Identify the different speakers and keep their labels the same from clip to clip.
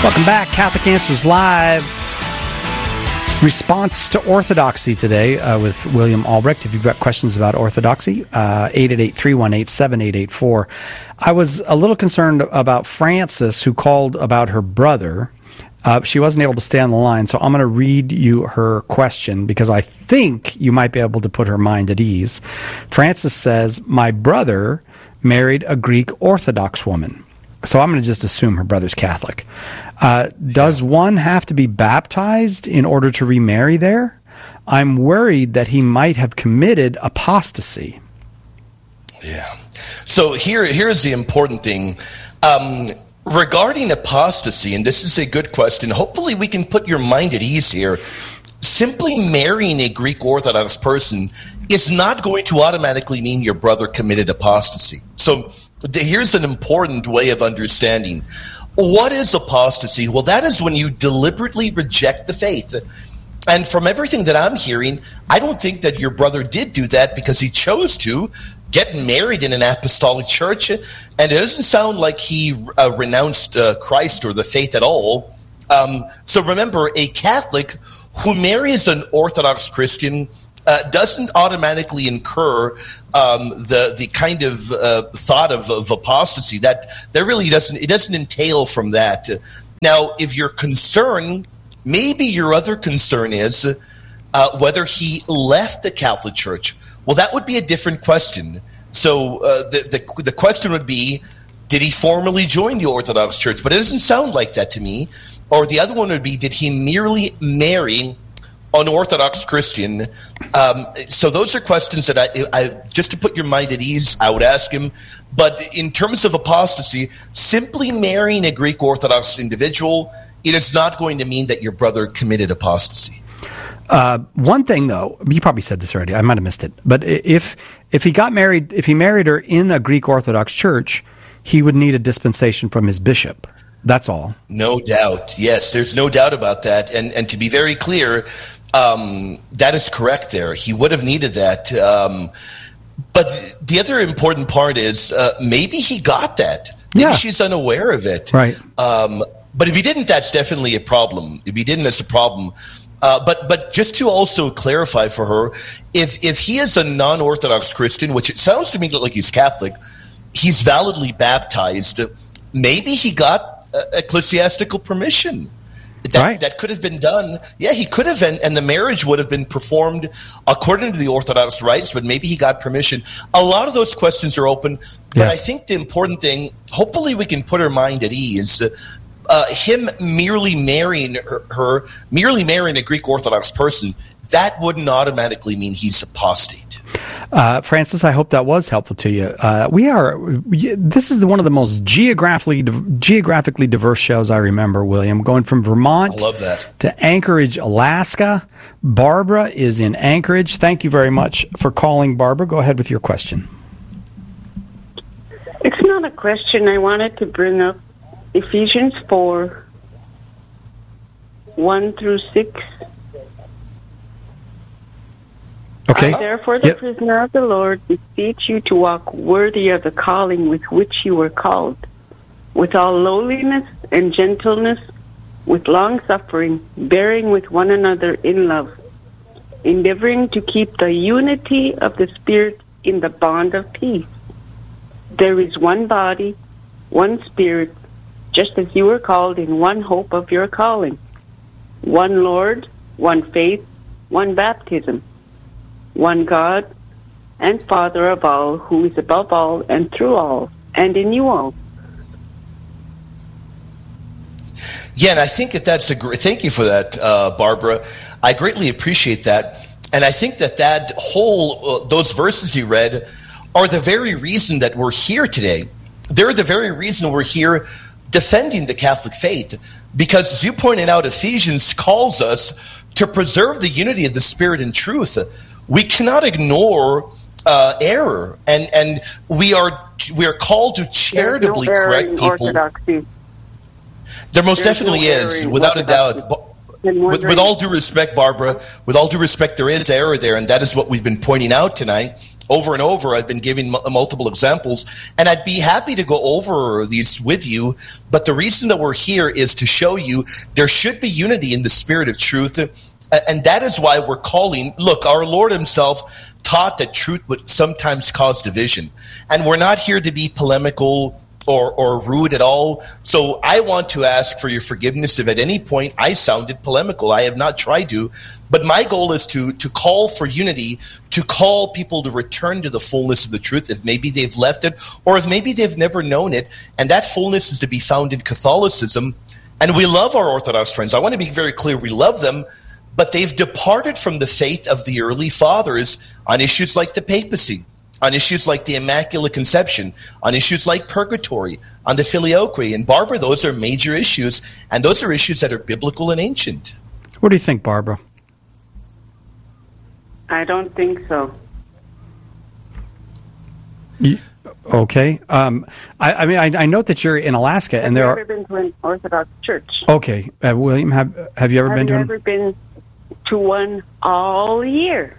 Speaker 1: Welcome back, Catholic Answers Live. Response to Orthodoxy today with William Albrecht. If you've got questions about Orthodoxy, 888-318-7884. I was a little concerned about Frances, who called about her brother. She wasn't able to stay on the line, so I'm going to read you her question because I think you might be able to put her mind at ease. Frances says, my brother married a Greek Orthodox woman. So I'm going to just assume her brother's Catholic. Does one have to be baptized in order to remarry there? I'm worried that he might have committed apostasy.
Speaker 2: Yeah. So here's the important thing. Regarding apostasy, and this is a good question, hopefully we can put your mind at ease here. Simply marrying a Greek Orthodox person is not going to automatically mean your brother committed apostasy. So here's an important way of understanding. What is apostasy? Well, that is when you deliberately reject the faith. And from everything that I'm hearing, I don't think that your brother did do that because he chose to get married in an apostolic church. And it doesn't sound like he renounced Christ or the faith at all. So remember, a Catholic who marries an Orthodox Christian doesn't automatically incur the kind of thought of apostasy. That really doesn't entail from that. Now, if your concern, maybe your other concern is whether he left the Catholic Church. Well, that would be a different question. So the question would be, did he formally join the Orthodox Church? But it doesn't sound like that to me. Or the other one would be, did he merely marry an Orthodox Christian? So those are questions that I just to put your mind at ease, I would ask him. But in terms of apostasy, simply marrying a Greek Orthodox individual, it is not going to mean that your brother committed apostasy.
Speaker 1: One thing, though, you probably said this already. I might have missed it. But if he got married, if he married her in a Greek Orthodox church, he would need a dispensation from his bishop. That's all. No doubt. Yes, there's no doubt about that. And to be very clear, that is correct there. He would have needed that. But the other important part is maybe he got that. Maybe she's unaware of it. Right. But if he didn't, that's definitely a problem. If he didn't, that's a problem. But just to also clarify for her, if he is a non-Orthodox Christian, which it sounds to me like he's Catholic, he's validly baptized, maybe he got ecclesiastical permission. That could have been done. Yeah, he could have, and the marriage would have been performed according to the Orthodox rites, but maybe he got permission. A lot of those questions are open, but I think the important thing, hopefully we can put our mind at ease. Him merely marrying merely marrying a Greek Orthodox person, that wouldn't automatically mean he's apostate. Francis, I hope that was helpful to you. This is one of the most geographically diverse shows I remember, William, going from Vermont to Anchorage, Alaska. Barbara is in Anchorage. Thank you very much for calling, Barbara. Go ahead with your question.
Speaker 3: It's not a question. I wanted to bring up Ephesians 4, 1 through 6.
Speaker 1: Okay.
Speaker 3: I, therefore, the prisoner of the Lord, beseech you to walk worthy of the calling with which you were called, with all lowliness and gentleness, with long-suffering, bearing with one another in love, endeavoring to keep the unity of the Spirit in the bond of peace. There is one body, one Spirit, just as you were called in one hope of your calling, one Lord, one faith, one baptism, one God and Father of all, who is above all and through all and in you all.
Speaker 2: Yeah, and I think that's a great. Thank you for that, Barbara. I greatly appreciate that, and I think that whole those verses you read are the very reason that we're here today. They're the very reason we're here defending the Catholic faith, because as you pointed out, Ephesians calls us to preserve the unity of the Spirit in truth. We cannot ignore error, and we are called to charitably correct people.
Speaker 3: Orthodoxy.
Speaker 2: There most definitely is, without a doubt. With all due respect, Barbara, with all due respect, there is error there, and that is what we've been pointing out tonight. over and over. I've been giving multiple examples, and I'd be happy to go over these with you. But the reason that we're here is to show you there should be unity in the spirit of truth. And that is why we're calling, look, our Lord himself taught that truth would sometimes cause division. And we're not here to be polemical or rude at all. So I want to ask for your forgiveness if at any point I sounded polemical. I have not tried to. But my goal is to call for unity, to call people to return to the fullness of the truth if maybe they've left it or if maybe they've never known it. And that fullness is to be found in Catholicism. And we love our Orthodox friends. I want to be very clear. We love them. But they've departed from the faith of the early fathers on issues like the papacy, on issues like the Immaculate Conception, on issues like purgatory, on the filioque. And Barbara, those are major issues, and those are issues that are biblical and ancient.
Speaker 1: What do you think, Barbara?
Speaker 3: I don't think so.
Speaker 1: Okay. I mean, I note that you're in Alaska, and there are.
Speaker 3: Have you ever been to an Orthodox church?
Speaker 1: Okay, William, have you ever been to?
Speaker 3: Have you ever been to one all year?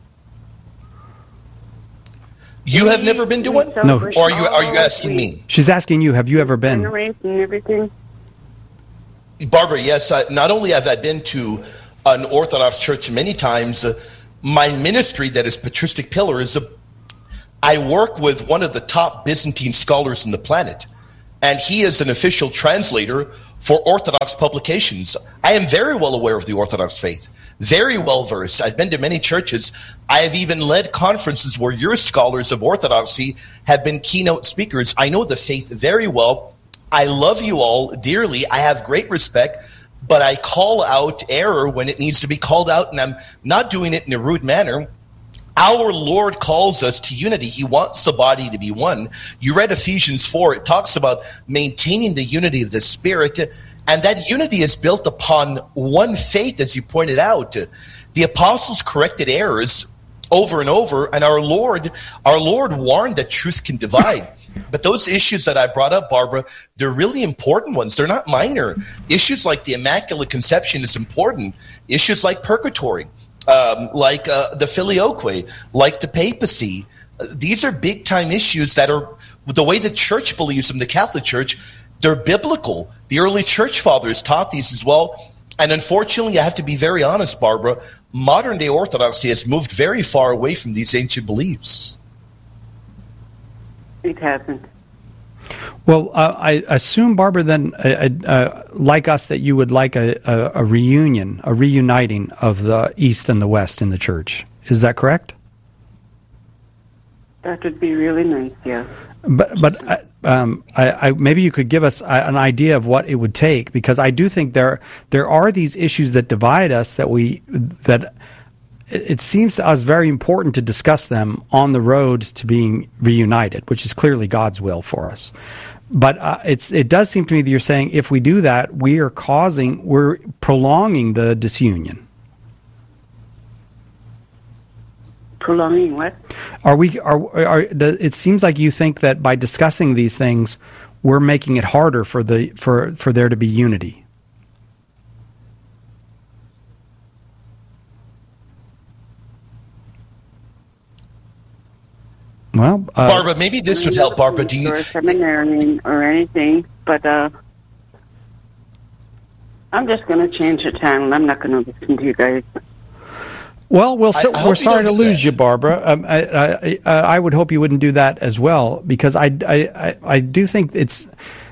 Speaker 2: You have never been to one?
Speaker 1: No.
Speaker 2: Or are you asking me?
Speaker 1: She's asking you, have you ever been?
Speaker 3: And everything.
Speaker 2: Barbara, yes. Not only have I been to an Orthodox church many times, my ministry that is Patristic Pillars, I work with one of the top Byzantine scholars on the planet. And he is an official translator for Orthodox publications. I am very well aware of the Orthodox faith, very well versed. I've been to many churches. I have even led conferences where your scholars of Orthodoxy have been keynote speakers. I know the faith very well. I love you all dearly. I have great respect, but I call out error when it needs to be called out, and I'm not doing it in a rude manner. Our Lord calls us to unity. He wants the body to be one. You read Ephesians 4. It talks about maintaining the unity of the Spirit, and that unity is built upon one faith, as you pointed out. The apostles corrected errors over and over, and our Lord warned that truth can divide. But those issues that I brought up, Barbara, they're really important ones. They're not minor. Issues like the Immaculate Conception is important. Issues like purgatory. Like the filioque, like the papacy. These are big-time issues that are, the way the church believes them, the Catholic Church, they're biblical. The early church fathers taught these as well. And unfortunately, I have to be very honest, Barbara, modern-day Orthodoxy has moved very far away from these ancient beliefs.
Speaker 3: It hasn't.
Speaker 1: Well, I assume, Barbara, then, like us, that you would like a reunion, a reuniting of the East and the West in the church. Is that correct?
Speaker 3: That would be really nice, yeah.
Speaker 1: But maybe you could give us an idea of what it would take, because I do think there are these issues that divide us that it seems to us very important to discuss them on the road to being reunited, which is clearly God's will for us. But it does seem to me that you're saying if we do that, we're prolonging the disunion.
Speaker 3: Prolonging what?
Speaker 1: It seems like you think that by discussing these things, we're making it harder for there to be unity. Well,
Speaker 2: Barbara, maybe this would help. Barbara, do you
Speaker 3: or seminary or anything? But I'm just going to change the channel. I'm not going to listen to you guys.
Speaker 1: Well, we're sorry to lose you, Barbara. I would hope you wouldn't do that as well, because I do think it's.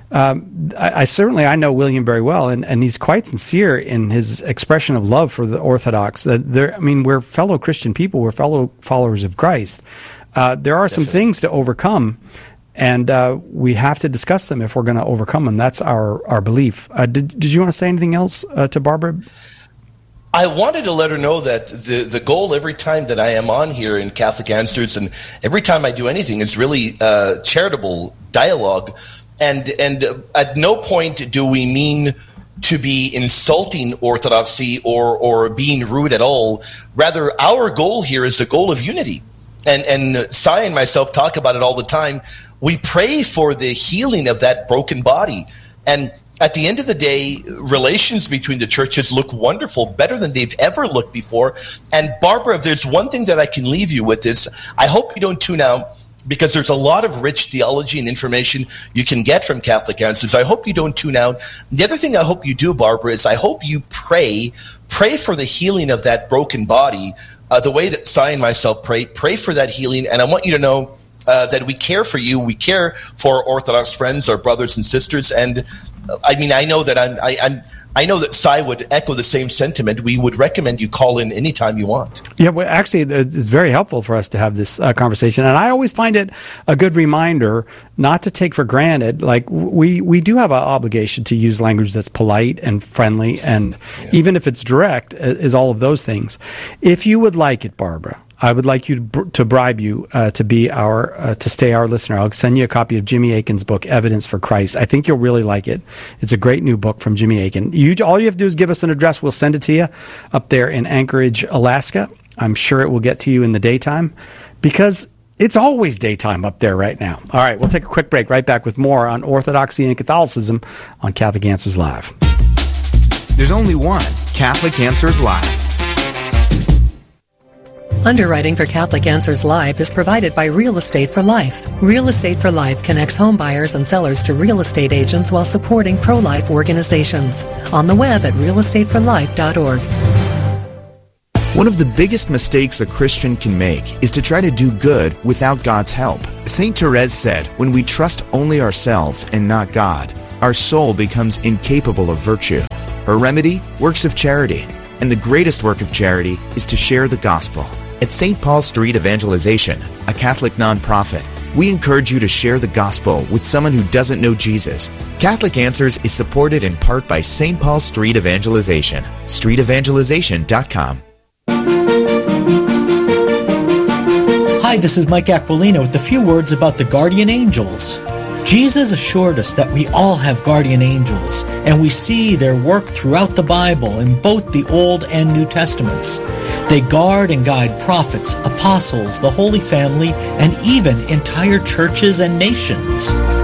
Speaker 1: I know William very well, and he's quite sincere in his expression of love for the Orthodox. We're fellow Christian people. We're fellow followers of Christ. There are some things to overcome, and we have to discuss them if we're going to overcome them. That's our belief. Did you want to say anything else to Barbara?
Speaker 2: I wanted to let her know that the goal every time that I am on here in Catholic Answers, and every time I do anything, is really charitable dialogue. And at no point do we mean to be insulting Orthodoxy or being rude at all. Rather, our goal here is the goal of unity. And Sai and myself talk about it all the time. We pray for the healing of that broken body. And at the end of the day, relations between the churches look wonderful, better than they've ever looked before. And Barbara, if there's one thing that I can leave you with is, I hope you don't tune out, because there's a lot of rich theology and information you can get from Catholic Answers. I hope you don't tune out. The other thing I hope you do, Barbara, is I hope you pray for the healing of that broken body, the way that Cy and myself pray for that healing. And I want you to know that we care for you. We care for our Orthodox friends, our brothers and sisters. And I mean, I know that I know that Cy would echo the same sentiment. We would recommend you call in anytime you want.
Speaker 1: Yeah, well, actually, it's very helpful for us to have this conversation. And I always find it a good reminder not to take for granted. Like, we do have an obligation to use language that's polite and friendly, and even if it's direct, is all of those things. If you would like it, Barbara, I would like you to bribe you to be to stay our listener. I'll send you a copy of Jimmy Akin's book, Evidence for Christ. I think you'll really like it. It's a great new book from Jimmy Akin. All you have to do is give us an address. We'll send it to you up there in Anchorage, Alaska. I'm sure it will get to you in the daytime, because it's always daytime up there right now. All right, we'll take a quick break. Right back with more on Orthodoxy and Catholicism on Catholic Answers Live.
Speaker 4: There's only one Catholic Answers Live.
Speaker 5: Underwriting for Catholic Answers Live is provided by Real Estate for Life. Real Estate for Life connects home buyers and sellers to real estate agents while supporting pro-life organizations. On the web at realestateforlife.org.
Speaker 4: One of the biggest mistakes a Christian can make is to try to do good without God's help. St. Therese said, when we trust only ourselves and not God, our soul becomes incapable of virtue. Her remedy? Works of charity. And the greatest work of charity is to share the gospel. At St. Paul Street Evangelization, a Catholic nonprofit, we encourage you to share the gospel with someone who doesn't know Jesus. Catholic Answers is supported in part by St. Paul Street Evangelization. StreetEvangelization.com.
Speaker 6: Hi, this is Mike Aquilino with a few words about the guardian angels. Jesus assured us that we all have guardian angels, and we see their work throughout the Bible in both the Old and New Testaments. They guard and guide prophets, apostles, the Holy Family, and even entire churches and nations.